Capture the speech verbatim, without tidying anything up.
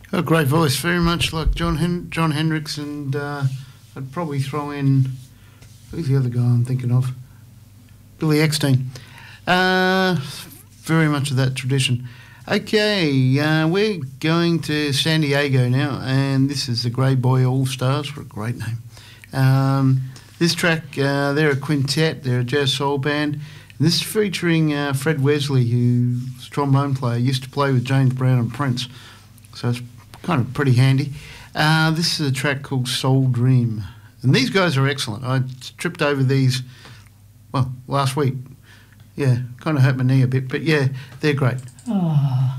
A great voice, very much like John Hen- John Hendricks, and uh, I'd probably throw in, who's the other guy I'm thinking of? Billy Eckstein. Uh, very much of that tradition. Okay, uh, we're going to San Diego now, and this is the Grey Boy All Stars. What a great name. Um, this track, uh, they're a quintet, they're a jazz soul band, and this is featuring uh, Fred Wesley, who's a trombone player, used to play with James Brown and Prince, so it's kind of pretty handy. Uh, this is a track called Soul Dream, and these guys are excellent. I tripped over these, well, last week. Yeah, kind of hurt my knee a bit, but yeah, they're great. Oh.